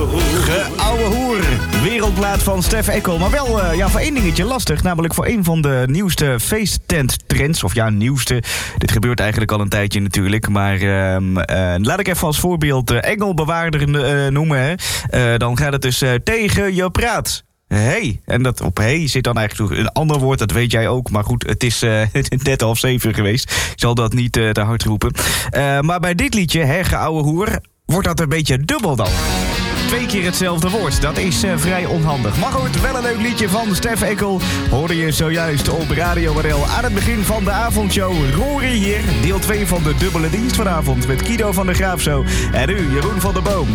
Geouwe hoer. Wereldplaat van Stef Eckel. Maar wel voor één dingetje lastig. Namelijk voor een van de nieuwste feesttenttrends. Of nieuwste. Dit gebeurt eigenlijk al een tijdje natuurlijk. Maar laat ik even als voorbeeld Engelbewaarder noemen. Dan gaat het dus tegen je praat. Hey. En dat op hey zit dan eigenlijk een ander woord, dat weet jij ook. Maar goed, het is net 6:30 geweest. Ik zal dat niet te hard roepen. Maar bij dit liedje, geouwe hoer, wordt dat een beetje dubbel dan. 2 keer hetzelfde woord, dat is vrij onhandig. Maar goed, wel een leuk liedje van Stef Eckel. Hoorde je zojuist op Radio Waddel aan het begin van de avondshow. Rory hier, deel 2 van de dubbele dienst vanavond met Guido van der Graaf zo. En nu Jeroen van der Boom.